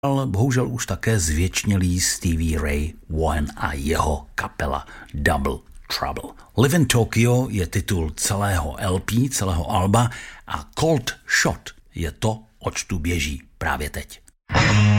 bohužel už také zvěčnělý Stevie Ray Vaughan a jeho kapela Double Trouble. Live in Tokyo je titul celého LP, celého alba a Cold Shot je to, oč tu běží právě teď.